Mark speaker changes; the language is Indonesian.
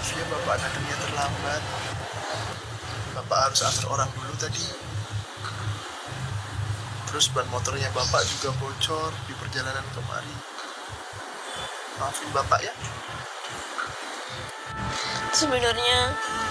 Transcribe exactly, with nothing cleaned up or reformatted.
Speaker 1: ya Bapak datangnya terlambat. Bapak harus antar orang dulu tadi. Terus ban motornya Bapak juga bocor di perjalanan kemari. Maafin Bapak ya.
Speaker 2: Sebenarnya